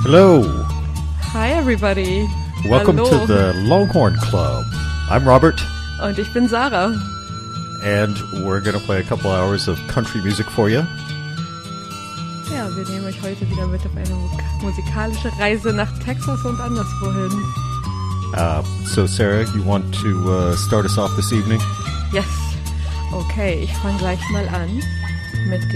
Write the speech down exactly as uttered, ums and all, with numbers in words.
Hello. Hi everybody. Welcome Hallo. to the Longhorn Club. I'm Robert. Und ich bin Sarah. And we're going to play a couple hours of country music for you. Ja, wir nehmen euch heute wieder mit auf eine musikalische Reise nach Texas und anderswohin. Uh, so Sarah, you want to uh, start us off this evening? Yes. Okay, ich fange gleich mal an mit